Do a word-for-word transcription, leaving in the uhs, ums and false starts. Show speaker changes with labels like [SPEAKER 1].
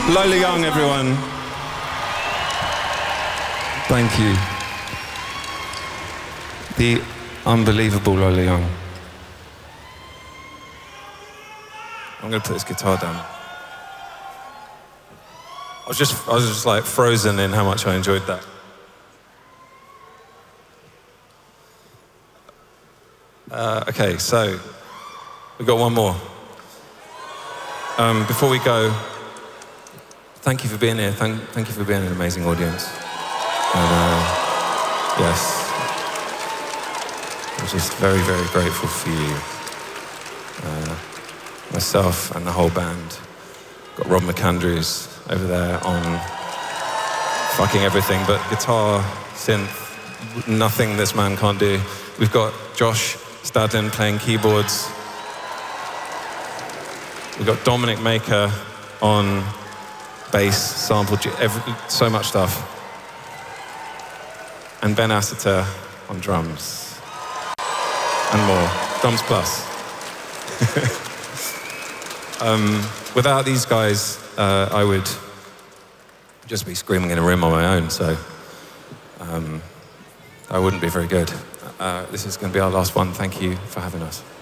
[SPEAKER 1] Lola Young, everyone. Thank you. The unbelievable Lola Young. I'm going to put this guitar down. I was just, I was just like frozen in how much I enjoyed that. Uh, okay, so we've got one more. Um, before we go, thank you for being here. Thank, thank you for being an amazing audience. And uh, yes, I'm just very, very grateful for you. Uh, myself and the whole band. Got Rob McAndrews over there on fucking everything, but guitar, synth, nothing this man can't do. We've got Josh Stadden playing keyboards. We've got Dominic Maker on bass, sample, every, so much stuff. And Ben Asseter on drums. And more. Drums plus. um, without these guys, uh, I would just be screaming in a room on my own, so um, I wouldn't be very good. Uh, this is going to be our last one. Thank you for having us.